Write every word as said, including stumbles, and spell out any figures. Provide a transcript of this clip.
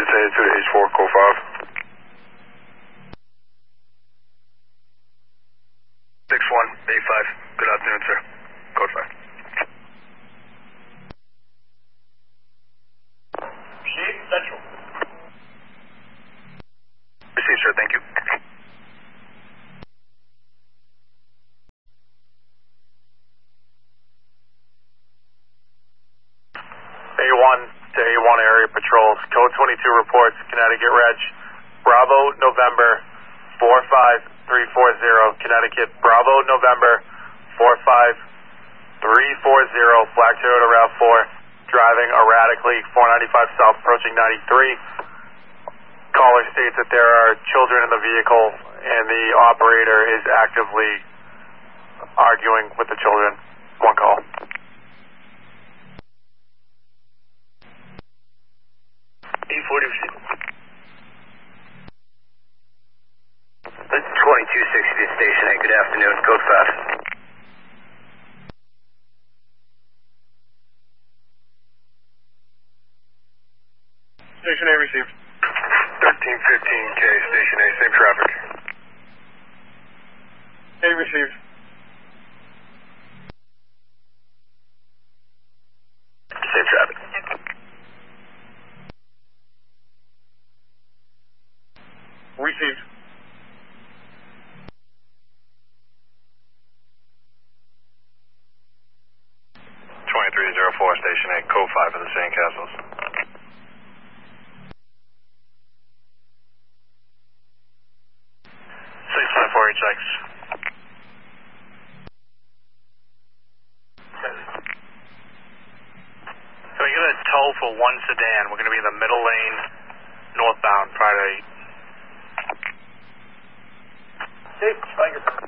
headed to the H four, code five. six one, eight five. Good afternoon, sir. Code five. Chief, Central. Received, sir. Thank you. A one to A one area patrols. Code twenty-two reports, Connecticut Reg. Bravo, November, four five three four zero. Connecticut, Bravo, November, four five three four zero. Black Toyota Route four. Driving erratically, four ninety-five south, approaching ninety-three. Caller states that there are children in the vehicle, and the operator is actively arguing with the children. One call. eight forty, receive. twenty-two sixty to Station eight, good afternoon, code five. Station eight received. thirteen fifteen K, Station eight, same traffic. eight received. Same traffic. Received. twenty-three oh four, Station eight, code five for the Sandcastles. six five four H X. So we get a tow for one sedan. We're going to be in the middle lane, northbound, Friday. Chief, thank you.